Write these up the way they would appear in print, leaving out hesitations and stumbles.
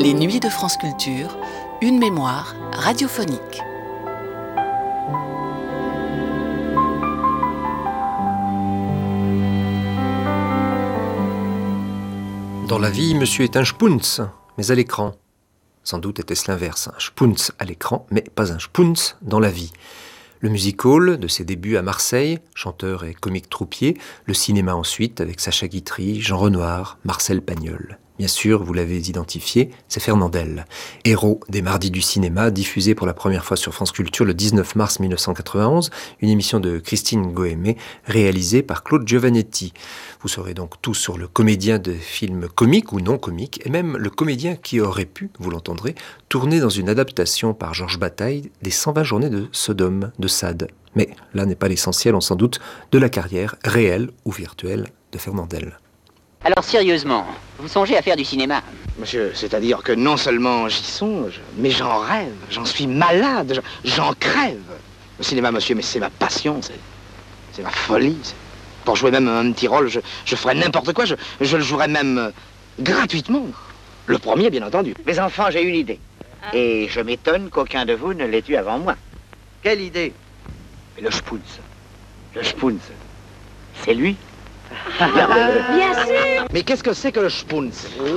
Les Nuits de France Culture, une mémoire radiophonique. Dans la vie, monsieur est un spunz, mais à l'écran. Sans doute était-ce l'inverse, un spunz à l'écran, mais pas un spunz dans la vie. Le music-hall, de ses débuts à Marseille, chanteur et comique troupier, le cinéma ensuite, avec Sacha Guitry, Jean Renoir, Marcel Pagnol. Bien sûr, vous l'avez identifié, c'est Fernandel, héros des Mardis du cinéma, diffusé pour la première fois sur France Culture le 19 mars 1991, une émission de Christine Goémé, réalisée par Claude Giovannetti. Vous saurez donc tout sur le comédien de films comiques ou non comiques, et même le comédien qui aurait pu, vous l'entendrez, tourner dans une adaptation par Georges Bataille des 120 journées de Sodome de Sade. Mais là n'est pas l'essentiel, on s'en doute, de la carrière réelle ou virtuelle de Fernandel. Alors sérieusement, vous songez à faire du cinéma? Monsieur, c'est-à-dire que non seulement j'y songe, mais j'en rêve, j'en suis malade, j'en crève. Le cinéma, monsieur, mais c'est ma passion, c'est ma folie. Pour jouer même un petit rôle, je ferais n'importe quoi, je le jouerais même gratuitement. Le premier, bien entendu. Mes enfants, j'ai une idée. Et je m'étonne qu'aucun de vous ne l'ait eue avant moi. Quelle idée? Mais le Spunz. Le Spunz. C'est lui. Bien sûr. Mais qu'est-ce que c'est que le Spunz?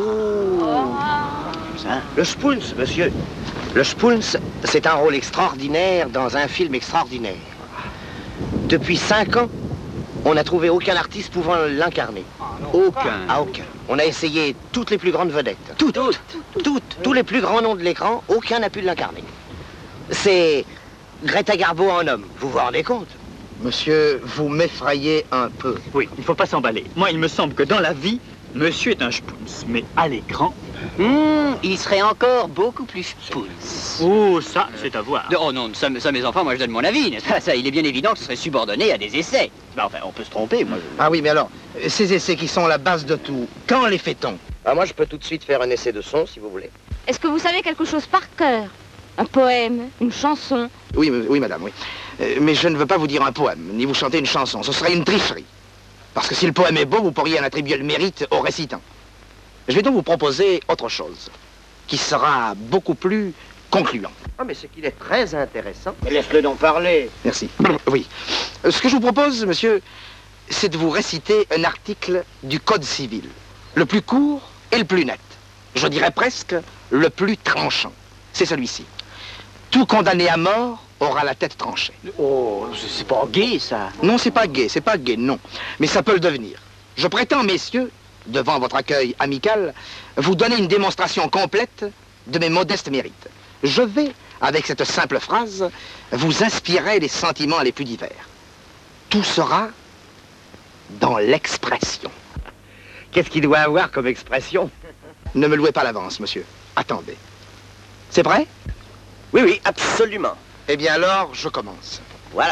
Le Spunz, monsieur. Le Spunz, c'est un rôle extraordinaire dans un film extraordinaire. Depuis 5 ans, on n'a trouvé aucun artiste pouvant l'incarner. Aucun. Ah, aucun. On a essayé toutes les plus grandes vedettes. Toutes. Tous les plus grands noms de l'écran, aucun n'a pu l'incarner. C'est Greta Garbo en homme. Vous vous rendez compte? Monsieur, vous m'effrayez un peu. Oui, il ne faut pas s'emballer. Moi, il me semble que dans la vie, monsieur est un spunz, mais à l'écran... Il serait encore beaucoup plus Spunz. Oh, ça, c'est à voir. Oh non, ça mes enfants, moi je donne mon avis, n'est-ce pas? Ça, il est bien évident que ce serait subordonné à des essais. Ben, enfin, on peut se tromper, moi. Ah oui, mais alors, ces essais qui sont la base de tout, quand les fait-on? Ah, moi, je peux tout de suite faire un essai de son, si vous voulez. Est-ce que vous savez quelque chose par cœur? Un poème, une chanson? Oui, madame, oui. Mais je ne veux pas vous dire un poème, ni vous chanter une chanson. Ce serait une tricherie. Parce que si le poème est beau, vous pourriez en attribuer le mérite au récitant. Je vais donc vous proposer autre chose, qui sera beaucoup plus concluant. Ah, mais c'est qu'il est très intéressant. Mais laisse-le donc parler. Merci. Oui. Ce que je vous propose, monsieur, c'est de vous réciter un article du Code civil. Le plus court et le plus net. Je dirais presque le plus tranchant. C'est celui-ci. Tout condamné à mort aura la tête tranchée. Oh, c'est pas gai, ça. Non, c'est pas gai, non. Mais ça peut le devenir. Je prétends, messieurs, devant votre accueil amical, vous donner une démonstration complète de mes modestes mérites. Je vais, avec cette simple phrase, vous inspirer les sentiments les plus divers. Tout sera dans l'expression. Qu'est-ce qu'il doit avoir comme expression? Ne me louez pas l'avance, monsieur. Attendez. C'est prêt? Oui, absolument. Eh bien alors, je commence. Voilà.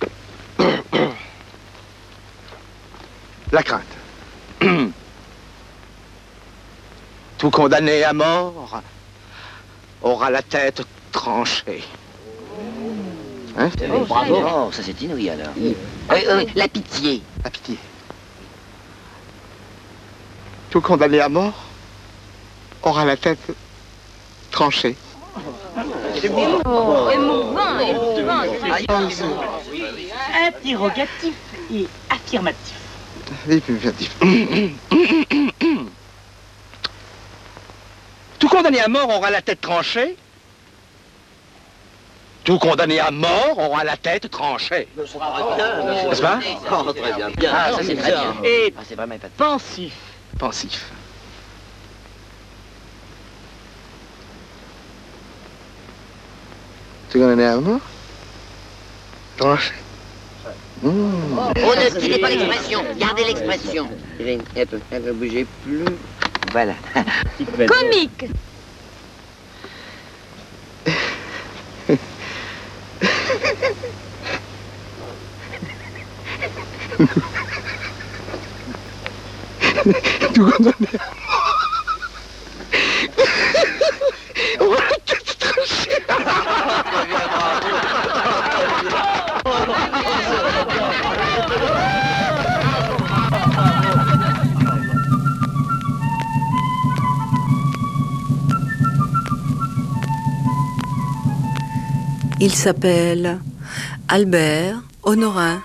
La crainte. Tout condamné à mort aura la tête tranchée. Hein? Bravo. Oh, ça c'est inouï alors. La pitié. La pitié. Tout condamné à mort aura la tête tranchée. Oh, émouvant. Interrogatif et affirmatif. Tout condamné à mort aura la tête tranchée. Tout condamné à mort aura la tête tranchée. N'est-ce pas? Oh, très bien. Ah, ça c'est très bien. Et Ah, c'est vraiment épatant. pensif. Pensif. Tout condamné à mort tranché. Oh, ne tirez pas l'expression, gardez l'expression. Ne bougez plus. Voilà. Comique. Tout condamné à mort. Aura la tête tranchée. Il s'appelle Albert, Honorin,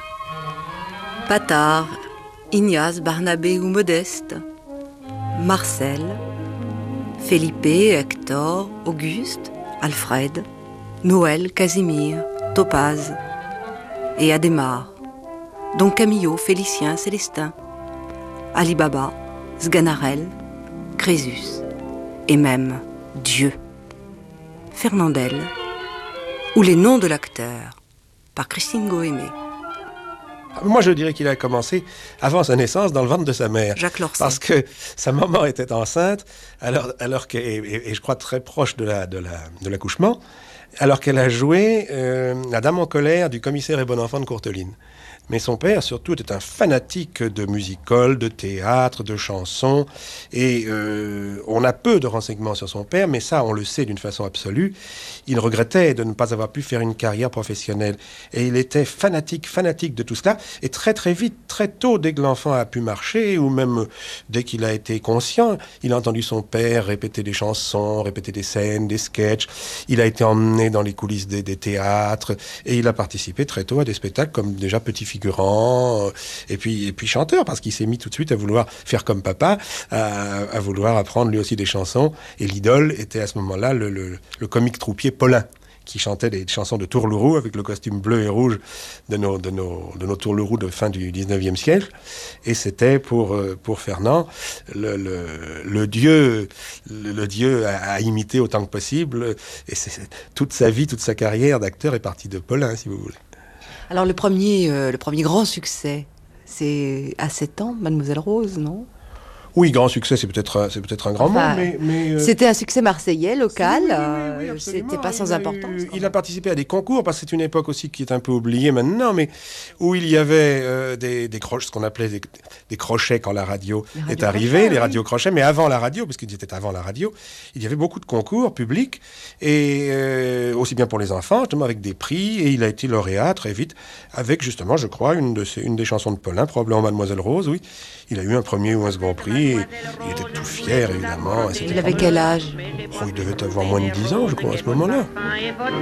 Patard, Ignace, Barnabé ou Modeste, Marcel, Felipe, Hector, Auguste, Alfred, Noël, Casimir, Topaz et Adhémar, dont Camillo, Félicien, Célestin, Ali Baba, Sganarelle, Crésus et même Dieu, Fernandel ou Les noms de l'acteur par Christine Gohémé. Moi, je dirais qu'il a commencé avant sa naissance dans le ventre de sa mère. Jacques Lorset. Parce que sa maman était enceinte, alors et je crois très proche de l'accouchement, alors qu'elle a joué la dame en colère du commissaire et bon enfant de Courteline. Mais son père, surtout, était un fanatique de music-hall, de théâtre, de chansons. Et on a peu de renseignements sur son père, mais ça, on le sait d'une façon absolue. Il regrettait de ne pas avoir pu faire une carrière professionnelle. Et il était fanatique de tout cela. Et très, très vite, très tôt, dès que l'enfant a pu marcher, ou même dès qu'il a été conscient, il a entendu son père répéter des chansons, répéter des scènes, des sketchs. Il a été emmené dans les coulisses des théâtres. Et il a participé très tôt à des spectacles comme déjà petit figurant, et puis chanteur, parce qu'il s'est mis tout de suite à vouloir faire comme papa, à vouloir apprendre lui aussi des chansons. Et l'idole était à ce moment-là le comique troupier Paulin, qui chantait des chansons de tourlourou avec le costume bleu et rouge de nos tourlourous de fin du 19e siècle. Et c'était pour Fernand le dieu à imiter autant que possible. Et toute sa vie, toute sa carrière d'acteur est partie de Paulin, si vous voulez. Alors le premier grand succès, c'est à 7 ans, Mademoiselle Rose, non ? Oui, grand succès, c'est peut-être un grand mot, mais c'était un succès marseillais, local, oui, c'était pas sans importance. Il a participé à des concours, parce que c'est une époque aussi qui est un peu oubliée maintenant, mais où il y avait des crochets, ce qu'on appelait des crochets quand la radio est arrivée, les radios crochets, mais avant la radio, parce qu'ils étaient avant la radio, il y avait beaucoup de concours publics, et aussi bien pour les enfants, justement avec des prix, et il a été lauréat très vite, avec justement, je crois, une des chansons de Paulin, probablement Mademoiselle Rose, oui. Il a eu un premier ou un second prix, et il était tout fier, évidemment. Il avait quel âge ? Il devait avoir moins de 10 ans, je crois, à ce moment-là.